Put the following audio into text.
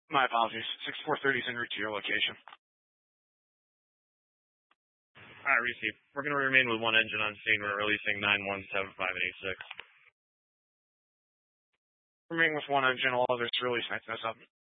My apologies. 6430 is en route to your location. All right, receive. We're going to remain with one engine on scene. We're releasing 9175 and 86. Remain with one engine, all others release 977.